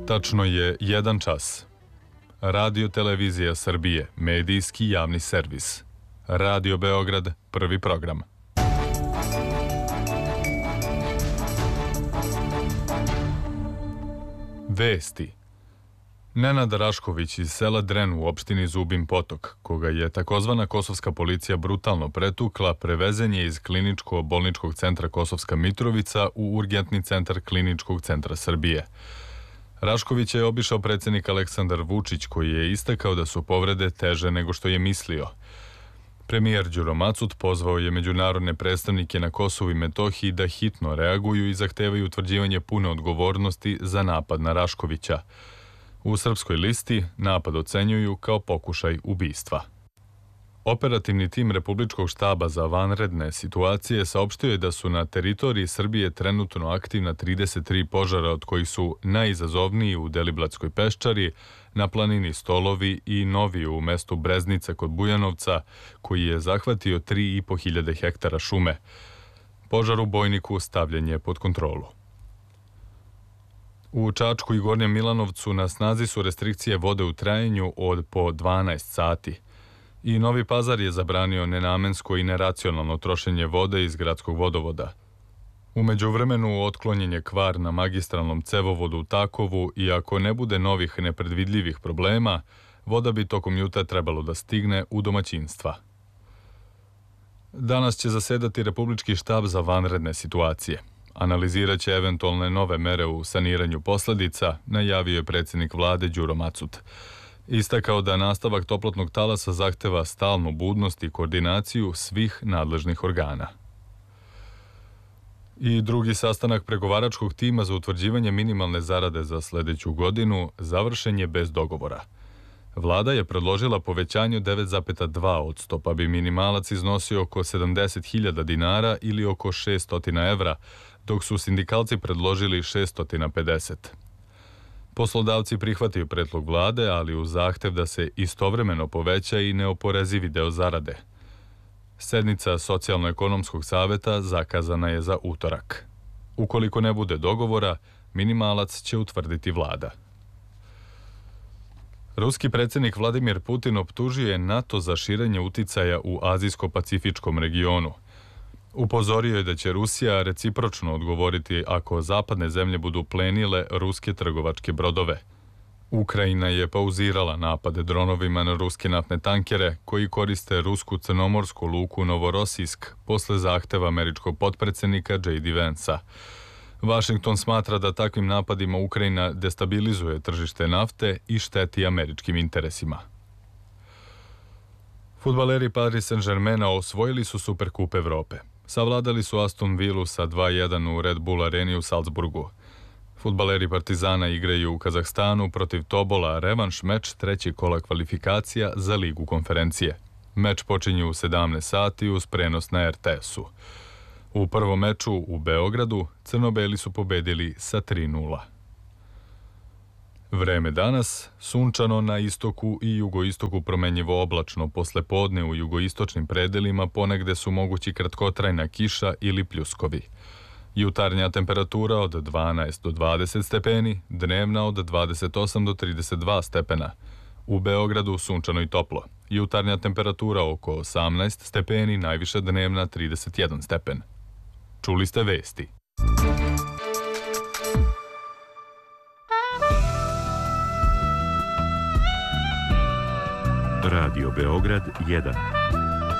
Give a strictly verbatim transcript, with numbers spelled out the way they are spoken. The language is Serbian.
Tačno je jedan čas. Radio Televizija Srbije, medijski javni servis. Radio Beograd, prvi program. Vesti. Nenad Rašković iz sela Dren u opštini Zubin Potok, koga je takozvana kosovska policija brutalno pretukla, prevezen je iz kliničko-bolničkog centra Kosovska Mitrovica u urgentni centar Kliničkog centra Srbije. Rašković je obišao predsjednik Aleksandar Vučić, koji je istakao da su povrede teže nego što je mislio. Premijer Đuro Macut pozvao je međunarodne predstavnike na Kosovu i Metohiji da hitno reaguju i zahtevaju utvrđivanje pune odgovornosti za napad na Raškovića. U Srpskoj listi napad ocenjuju kao pokušaj ubistva. Operativni tim Republičkog štaba za vanredne situacije saopštio je da su na teritoriji Srbije trenutno aktivna trideset tri požara, od kojih su najizazovniji u Deliblatskoj peščari, na planini Stolovi i novi u mestu Breznica kod Bujanovca, koji je zahvatio tri i po hiljade hektara šume. Požar u Bojniku stavljen je pod kontrolu. U Čačku i Gornjem Milanovcu na snazi su restrikcije vode u trajanju od po dvanaest sati. I Novi Pazar je zabranio nenamensko i neracionalno trošenje vode iz gradskog vodovoda. U međuvremenu otklonjen je kvar na magistralnom cevovodu u Takovu i ako ne bude novih nepredvidljivih problema, voda bi tokom jutra trebalo da stigne u domaćinstva. Danas će zasedati Republički štab za vanredne situacije. Analizirat će eventualne nove mere u saniranju posledica, najavio je predsjednik vlade Đuro Macut. Istakao da nastavak toplotnog talasa zahteva stalnu budnost i koordinaciju svih nadležnih organa. I drugi sastanak pregovaračkog tima za utvrđivanje minimalne zarade za sljedeću godinu završen je bez dogovora. Vlada je predložila povećanje od devet zarez dva posto, pa bi minimalac iznosio oko sedamdeset hiljada dinara ili oko šesto evra, dok su sindikalci predložili šesto pedeset. Poslodavci prihvataju predlog vlade, ali uz zahtev da se istovremeno poveća i neoporezivi deo zarade. Sednica Socijalno-ekonomskog saveta zakazana je za utorak. Ukoliko ne bude dogovora, minimalac će utvrditi vlada. Ruski predsjednik Vladimir Putin optužio je NATO za širenje uticaja u azijsko-pacifičkom regionu. Upozorio je da će Rusija recipročno odgovoriti ako zapadne zemlje budu plenile ruske trgovačke brodove. Ukrajina je pauzirala napade dronovima na ruske naftne tankere koji koriste rusku crnomorsku luku Novorosijsk posle zahteva američkog potpredsjednika J D Vansa. Washington smatra da takvim napadima Ukrajina destabilizuje tržište nafte i šteti američkim interesima. Fudbaleri Paris Saint-Germaina osvojili su Superkup Evrope. Savladali su Aston Villu sa dva jedan u Red Bull areni u Salzburgu. Fudbaleri Partizana igraju u Kazahstanu protiv Tobola, revanš meč trećeg kola kvalifikacija za Ligu konferencije. Meč počinje u sedamnaest sati uz prenos na R T S-u. U prvom meču u Beogradu crno-beli su pobedili sa tri nula. Vreme danas, sunčano na istoku i jugoistoku, promenjivo oblačno, posle podne u jugoistočnim predelima ponegde su mogući kratkotrajna kiša ili pljuskovi. Jutarnja temperatura od dvanaest do dvadeset stepeni, dnevna od dvadeset osam do trideset dva stepena. U Beogradu sunčano i toplo. Jutarnja temperatura oko osamnaest stepeni, najviša dnevna trideset jedan stepen. Čuli ste vesti. Radio Beograd jedan.